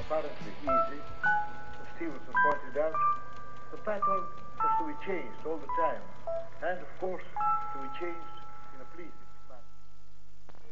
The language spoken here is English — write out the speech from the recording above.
apparently easy, as Stevenson pointed out, the pattern has to be changed all the time, and of course to be changed in a pleasing